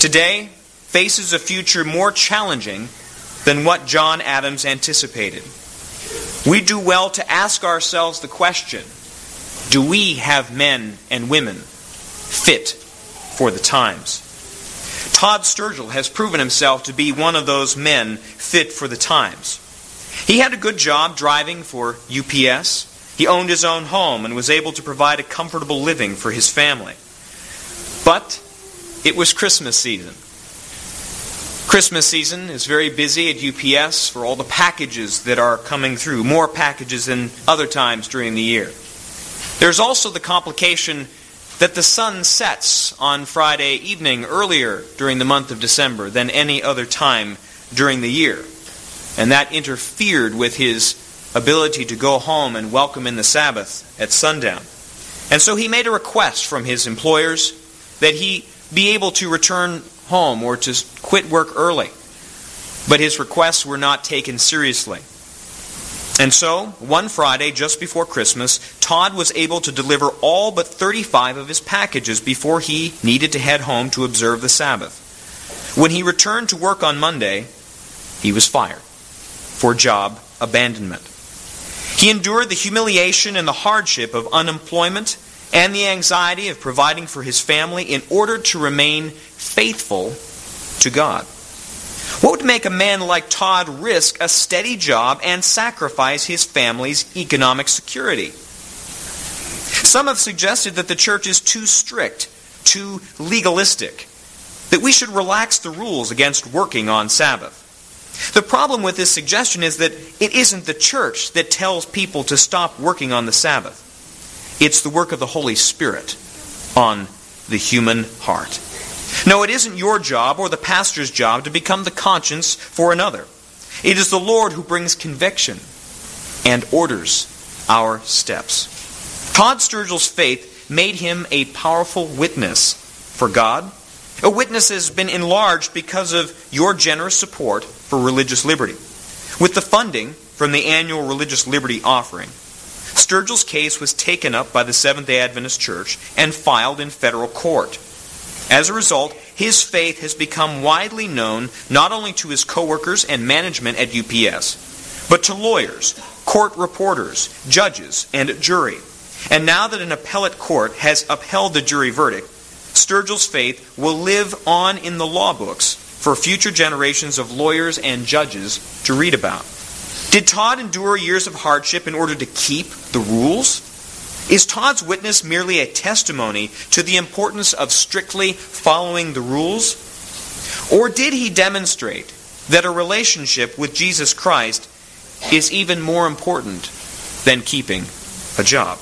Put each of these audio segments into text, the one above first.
today faces a future more challenging than what John Adams anticipated. We do well to ask ourselves the question, do we have men and women fit for the times? Todd Sturgill has proven himself to be one of those men fit for the times. He had a good job driving for UPS. He owned his own home and was able to provide a comfortable living for his family. But it was Christmas season. Christmas season is very busy at UPS for all the packages that are coming through, more packages than other times during the year. There's also the complication that the sun sets on Friday evening earlier during the month of December than any other time during the year. And that interfered with his ability to go home and welcome in the Sabbath at sundown. And so he made a request from his employers that he be able to return home or to quit work early. But his requests were not taken seriously. And so, one Friday, just before Christmas, Todd was able to deliver all but 35 of his packages before he needed to head home to observe the Sabbath. When he returned to work on Monday, he was fired for job abandonment. He endured the humiliation and the hardship of unemployment and the anxiety of providing for his family in order to remain faithful to God. What would make a man like Todd risk a steady job and sacrifice his family's economic security? Some have suggested that the church is too strict, too legalistic, that we should relax the rules against working on Sabbath. The problem with this suggestion is that it isn't the church that tells people to stop working on the Sabbath. It's the work of the Holy Spirit on the human heart. No, it isn't your job or the pastor's job to become the conscience for another. It is the Lord who brings conviction and orders our steps. Todd Sturgill's faith made him a powerful witness for God. A witness has been enlarged because of your generous support for religious liberty. With the funding from the annual Religious Liberty Offering, Sturgill's case was taken up by the Seventh-day Adventist Church and filed in federal court. As a result, his faith has become widely known not only to his co-workers and management at UPS, but to lawyers, court reporters, judges, and jury. And now that an appellate court has upheld the jury verdict, Sturgill's faith will live on in the law books for future generations of lawyers and judges to read about. Did Todd endure years of hardship in order to keep the rules? Is Todd's witness merely a testimony to the importance of strictly following the rules? Or did he demonstrate that a relationship with Jesus Christ is even more important than keeping a job?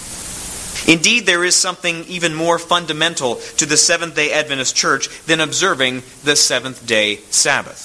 Indeed, there is something even more fundamental to the Seventh-day Adventist Church than observing the seventh-day Sabbath.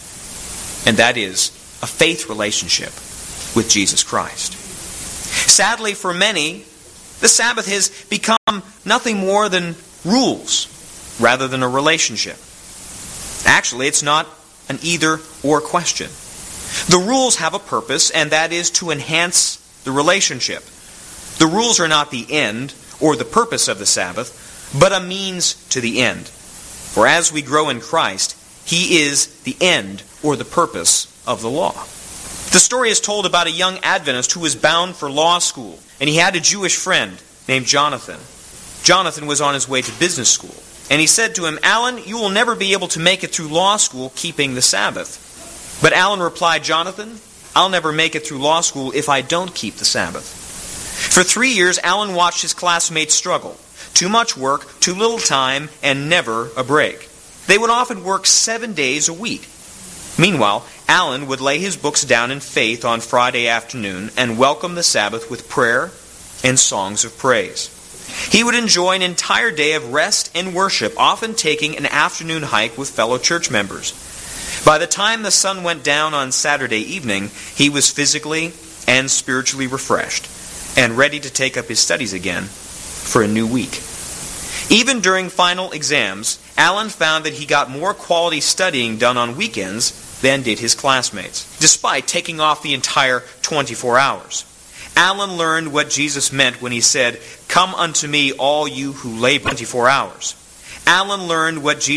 And that is a faith relationship with Jesus Christ. Sadly, for many, the Sabbath has become nothing more than rules rather than a relationship. Actually, it's not an either-or question. The rules have a purpose, and that is to enhance the relationship. The rules are not the end or the purpose of the Sabbath, but a means to the end. For as we grow in Christ, He is the end or the purpose of the law. The story is told about a young Adventist who was bound for law school, and he had a Jewish friend named Jonathan. Jonathan was on his way to business school, and he said to him, "Alan, you will never be able to make it through law school keeping the Sabbath." But Alan replied, "Jonathan, I'll never make it through law school if I don't keep the Sabbath." For 3 years, Alan watched his classmates struggle. Too much work, too little time, and never a break. They would often work 7 days a week. Meanwhile, Alan would lay his books down in faith on Friday afternoon and welcome the Sabbath with prayer and songs of praise. He would enjoy an entire day of rest and worship, often taking an afternoon hike with fellow church members. By the time the sun went down on Saturday evening, he was physically and spiritually refreshed and ready to take up his studies again for a new week. Even during final exams, Alan found that he got more quality studying done on weekends than did his classmates, despite taking off the entire 24 hours. Alan learned what Jesus meant when he said, "Come unto me, all you who labor 24 hours." Alan learned what Jesus